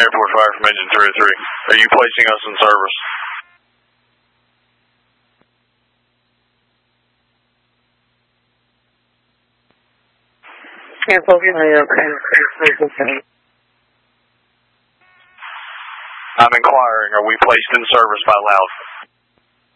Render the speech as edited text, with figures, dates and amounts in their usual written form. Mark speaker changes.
Speaker 1: Airport Fire from Engine 303. Are you placing us in service? I'm inquiring, are we placed in service by Loud?